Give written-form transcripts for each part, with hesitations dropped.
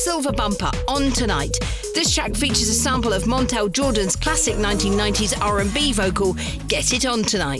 Silver Bumper, On Tonight. This track features a sample of Montel Jordan's classic 1990s R&B vocal, Get It On Tonight.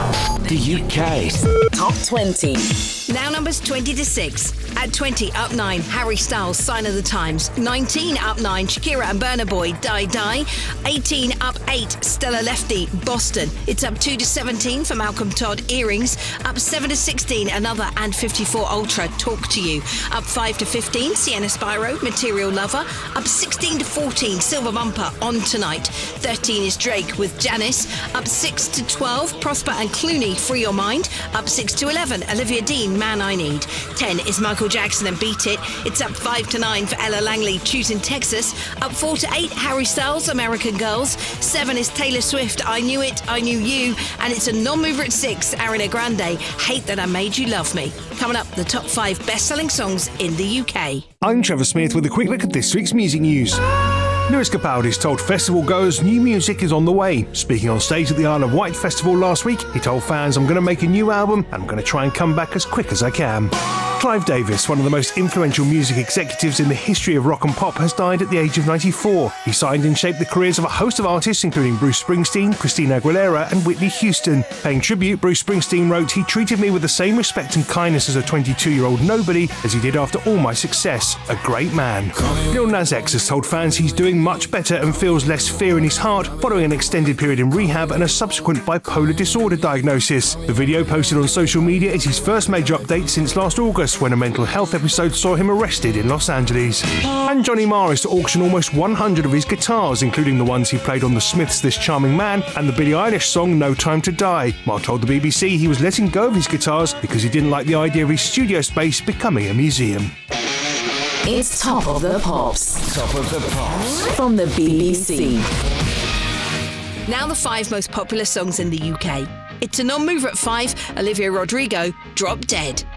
The UK Top 20. Now numbers 20 to 6. At 20, up 9, Harry Styles, Sign of the Times. 19, up 9, Shakira and Burna Boy, Die Die. 18, up 8, Stella Lefty, Boston. It's up 2 to 17 for Malcolm Todd, Earrings. Up 7 to 16, another and 54 Ultra, Talk to You. Up 5 to 15, Sienna Spyro, Material Lover. Up 16 to 14, Silver Bumper, On Tonight. 13 is Drake with Janice. Up 6 to 12, Prosper and Clooney, Free Your Mind. Up 6 to 11, Olivia Dean, Man I Need. 10 is Michael Jackson and Beat It. It's up 5 to 9 for Ella Langley, Choosing Texas. Up 4 to 8, Harry Styles, American Girls. 7 is Taylor Swift, I Knew It, I Knew You. And it's a non-mover at 6, Ariana Grande, Hate That I Made You Love Me. Coming up, the top 5 best-selling songs in the UK. I'm Trevor Smith with a quick look at this week's music news. Lewis Capaldi's told festival goers new music is on the way. Speaking on stage at the Isle of Wight Festival last week, he told fans, I'm going to make a new album and I'm going to try and come back as quick as I can. Clive Davis, one of the most influential music executives in the history of rock and pop, has died at the age of 94. He signed and shaped the careers of a host of artists, including Bruce Springsteen, Christina Aguilera and Whitney Houston. Paying tribute, Bruce Springsteen wrote, he treated me with the same respect and kindness as a 22-year-old nobody as he did after all my success. A great man. Lil Nas X has told fans he's doing much better and feels less fear in his heart following an extended period in rehab and a subsequent bipolar disorder diagnosis. The video posted on social media is his first major update since last August, when a mental health episode saw him arrested in Los Angeles. And Johnny Marr is to auction almost 100 of his guitars, including the ones he played on the Smiths' This Charming Man and the Billie Eilish song No Time to Die. Marr told the BBC he was letting go of his guitars because he didn't like the idea of his studio space becoming a museum. It's Top of the Pops. Top of the Pops. From the BBC. Now the 5 most popular songs in the UK. It's a non-mover at 5, Olivia Rodrigo, Drop Dead.